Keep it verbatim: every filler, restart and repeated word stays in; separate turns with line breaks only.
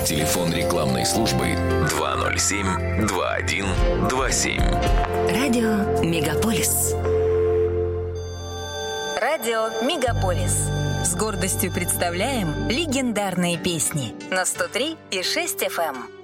Телефон рекламной службы два ноль семь два один два семь.
Радио Мегаполис. Радио Мегаполис. С гордостью представляем легендарные песни на сто три и шесть эф эм.